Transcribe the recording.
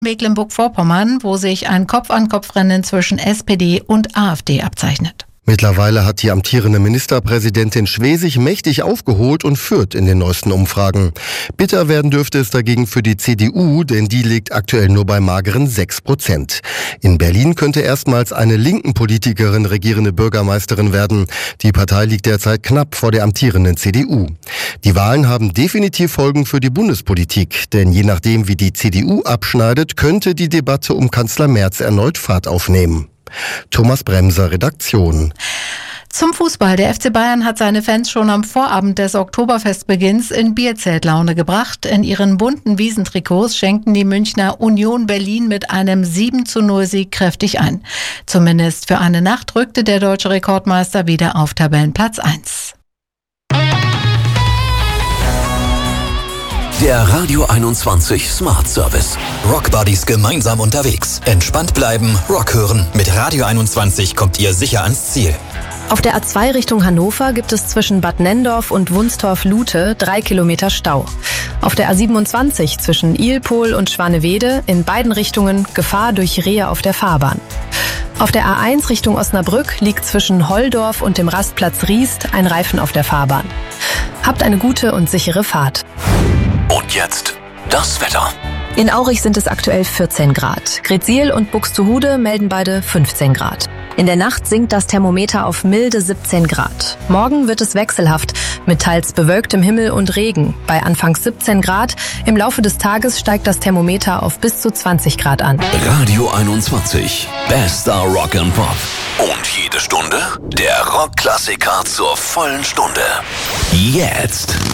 Mecklenburg-Vorpommern, wo sich ein Kopf-an-Kopf-Rennen zwischen SPD und AfD abzeichnet. Mittlerweile hat die amtierende Ministerpräsidentin Schwesig mächtig aufgeholt und führt in den neuesten Umfragen. Bitter werden dürfte es dagegen für die CDU, denn die liegt aktuell nur bei mageren 6%. In Berlin könnte erstmals eine linken Politikerin regierende Bürgermeisterin werden. Die Partei liegt derzeit knapp vor der amtierenden CDU. Die Wahlen haben definitiv Folgen für die Bundespolitik, denn je nachdem, wie die CDU abschneidet, könnte die Debatte um Kanzler Merz erneut Fahrt aufnehmen. Thomas Bremser, Redaktion. Zum Fußball. Der FC Bayern hat seine Fans schon am Vorabend des Oktoberfestbeginns in Bierzeltlaune gebracht. In ihren bunten Wiesentrikots schenkten die Münchner Union Berlin mit einem 7:0-Sieg kräftig ein. Zumindest für eine Nacht rückte der deutsche Rekordmeister wieder auf Tabellenplatz 1. Der Radio 21 Smart Service. Rock Buddies gemeinsam unterwegs. Entspannt bleiben, Rock hören. Mit Radio 21 kommt ihr sicher ans Ziel. Auf der A2 Richtung Hannover gibt es zwischen Bad Nenndorf und Wunstorf-Lute 3 Kilometer Stau. Auf der A27 zwischen Ilpol und Schwanewede in beiden Richtungen Gefahr durch Rehe auf der Fahrbahn. Auf der A1 Richtung Osnabrück liegt zwischen Holldorf und dem Rastplatz Riest ein Reifen auf der Fahrbahn. Habt eine gute und sichere Fahrt. Und jetzt das Wetter. In Aurich sind es aktuell 14 Grad. Gretsiel und Buxtehude melden beide 15 Grad. In der Nacht sinkt das Thermometer auf milde 17 Grad. Morgen wird es wechselhaft mit teils bewölktem Himmel und Regen. Bei anfangs 17 Grad. Im Laufe des Tages steigt das Thermometer auf bis zu 20 Grad an. Radio 21. Bester Rock and Pop. Und jede Stunde der Rockklassiker zur vollen Stunde. Jetzt.